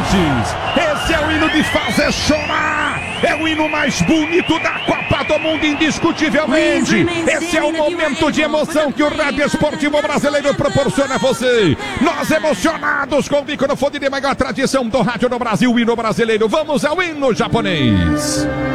japoneses. Esse é o hino de fazer chorar. É o hino mais bonito da Copa do Mundo, indiscutivelmente. Esse é o momento de emoção que o Rádio Esportivo Brasileiro proporciona a você. Nós emocionados com o microfone de maior tradição do rádio no Brasil, o hino brasileiro. Vamos ao hino japonês.